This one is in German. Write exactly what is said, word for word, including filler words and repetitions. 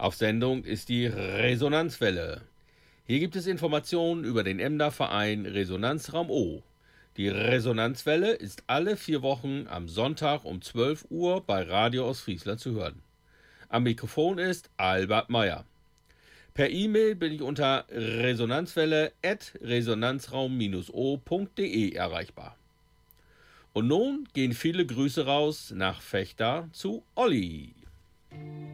Auf Sendung ist die Resonanzwelle. Hier gibt es Informationen über den Emder Verein Resonanzraum O. Die Resonanzwelle ist alle vier Wochen am Sonntag um zwölf Uhr bei Radio Ostfriesland zu hören. Am Mikrofon ist Albert Meyer. Per E-Mail bin ich unter resonanzwelle at resonanzraum o punkt de erreichbar. Und nun gehen viele Grüße raus nach Vechta zu Olli.